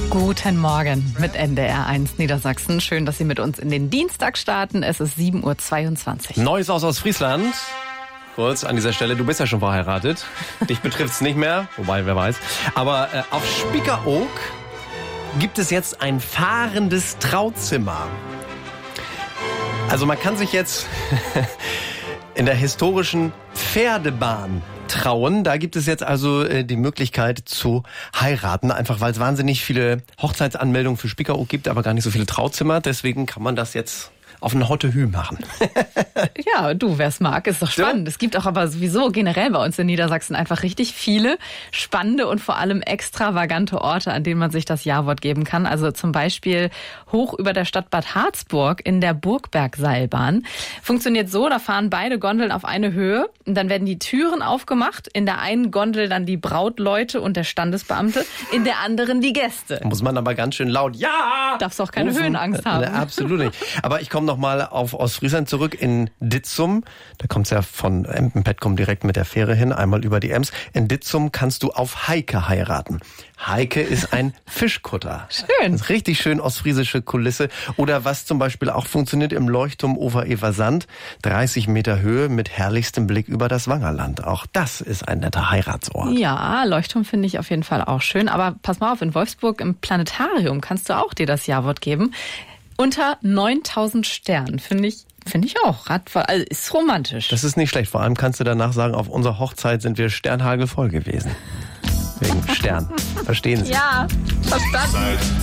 Guten Morgen mit NDR1 Niedersachsen. Schön, dass Sie mit uns in den Dienstag starten. Es ist 7.22 Uhr. Neues aus Ostfriesland. Kurz an dieser Stelle, du bist ja schon verheiratet. Dich betrifft's nicht mehr, wobei, wer weiß. Aber auf Spiekeroog gibt es jetzt ein fahrendes Trauzimmer. Also man kann sich jetzt in der historischen Pferdebahn trauen. Da gibt es jetzt also die Möglichkeit zu heiraten, einfach weil es wahnsinnig viele Hochzeitsanmeldungen für Spiekeroog gibt, aber gar nicht so viele Trauzimmer. Deswegen kann man das jetzt auf eine Hotte-Hü machen. Ja, du, wer es mag, ist doch spannend. Ja. Es gibt auch aber sowieso generell bei uns in Niedersachsen einfach richtig viele spannende und vor allem extravagante Orte, an denen man sich das Ja-Wort geben kann. Also zum Beispiel hoch über der Stadt Bad Harzburg in der Burgbergseilbahn. Funktioniert so, da fahren beide Gondeln auf eine Höhe und dann werden die Türen aufgemacht. In der einen Gondel dann die Brautleute und der Standesbeamte, in der anderen die Gäste. Muss man aber ganz schön laut Ja! Darfst auch keine Höhenangst haben. Absolut nicht. Aber ich komme noch mal auf Ostfriesland zurück in Ditzum. Da kommt's ja von Empenpett, kommt direkt mit der Fähre hin, einmal über die Ems. In Ditzum kannst du auf Heike heiraten. Heike ist ein Fischkutter. Schön. Das ist richtig schön ostfriesische Kulisse. Oder was zum Beispiel auch funktioniert im Leuchtturm Over-Eversand. 30 Meter Höhe mit herrlichstem Blick über das Wangerland. Auch das ist ein netter Heiratsort. Ja, Leuchtturm finde ich auf jeden Fall auch schön. Aber pass mal auf, in Wolfsburg im Planetarium kannst du auch dir das Ja-Wort geben. Unter 9000 Sternen, finde ich auch. Also ist romantisch. Das ist nicht schlecht. Vor allem kannst du danach sagen, auf unserer Hochzeit sind wir sternhagelvoll gewesen. Wegen Stern. Verstehen Sie? Ja, verstanden.